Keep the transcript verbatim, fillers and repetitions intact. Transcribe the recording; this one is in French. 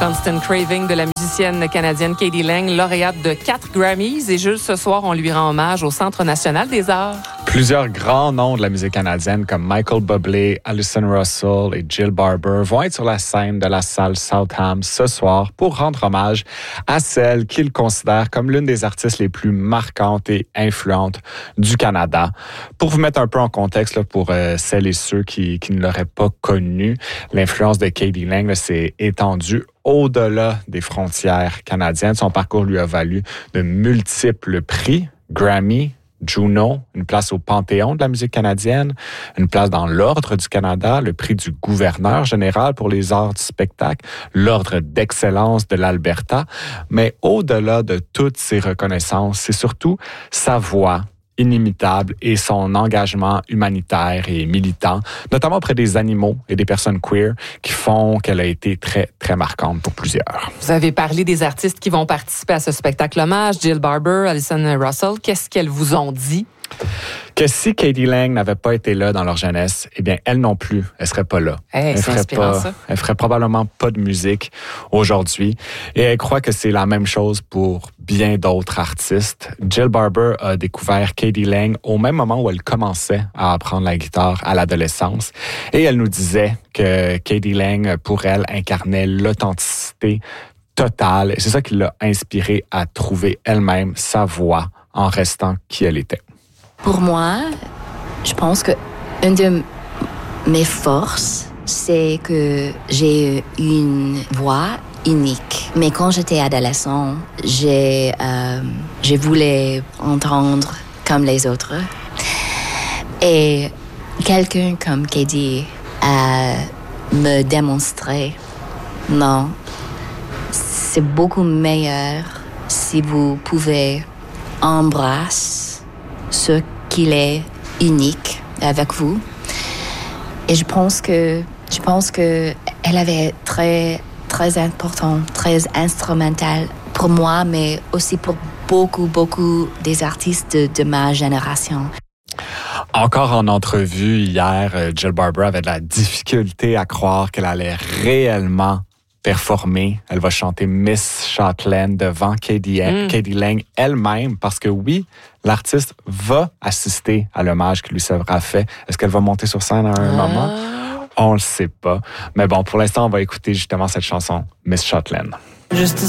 Constant Craving de la musicienne canadienne K.D. Lang, lauréate de quatre Grammys. Et juste ce soir, on lui rend hommage au Centre national des arts. Plusieurs grands noms de la musique canadienne comme Michael Bublé, Alison Russell et Jill Barber vont être sur la scène de la salle Southam ce soir pour rendre hommage à celle qu'ils considèrent comme l'une des artistes les plus marquantes et influentes du Canada. Pour vous mettre un peu en contexte, là, pour euh, celles et ceux qui, qui ne l'auraient pas connue, l'influence de K.D. Lang là, s'est étendue au-delà des frontières canadiennes. Son parcours lui a valu de multiples prix, Grammy, Juno, une place au Panthéon de la musique canadienne, une place dans l'Ordre du Canada, le prix du gouverneur général pour les arts du spectacle, l'Ordre d'excellence de l'Alberta. Mais au-delà de toutes ces reconnaissances, c'est surtout sa voix inimitable et son engagement humanitaire et militant, notamment auprès des animaux et des personnes queer, qui font qu'elle a été très, très marquante pour plusieurs. Vous avez parlé des artistes qui vont participer à ce spectacle hommage, Jill Barber, Alison Russell. Qu'est-ce qu'elles vous ont dit? Que si K.D. Lang n'avait pas été là dans leur jeunesse, eh bien, elle non plus, elle serait pas là. Hey, elle c'est ferait inspirant, pas, ça. elle ferait probablement pas de musique aujourd'hui. Et elle croit que c'est la même chose pour bien d'autres artistes. Jill Barber a découvert K.D. Lang au même moment où elle commençait à apprendre la guitare à l'adolescence. Et elle nous disait que K.D. Lang, pour elle, incarnait l'authenticité totale. Et c'est ça qui l'a inspirée à trouver elle-même sa voix en restant qui elle était. Pour moi, je pense que une de mes forces, c'est que j'ai une voix unique. Mais quand j'étais adolescent, j'ai, euh, je voulais entendre comme les autres. Et quelqu'un comme K.D. a me démontré, non, c'est beaucoup meilleur si vous pouvez embrasser ce qu'il est unique avec vous. Et je pense que je pense que elle avait très très important, très instrumental pour moi, mais aussi pour beaucoup beaucoup des artistes de, de ma génération. Encore en entrevue hier, Jill Barber avait de la difficulté à croire qu'elle allait réellement performer. Elle va chanter Miss Shotland devant K.D. Mm. K.D. Lang elle-même, parce que oui, l'artiste va assister à l'hommage qui lui sera fait. Est-ce qu'elle va monter sur scène à un ah. moment? On le sait pas. Mais bon, pour l'instant, on va écouter justement cette chanson, Miss Shotland. Juste